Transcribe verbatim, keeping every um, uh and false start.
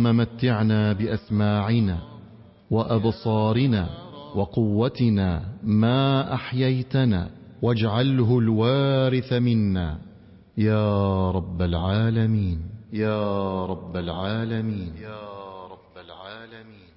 اللهم متعنا بأسماعنا وأبصارنا وقوتنا ما أحييتنا، واجعله الوارث منا يا رب العالمين، يا رب العالمين، يا رب العالمين.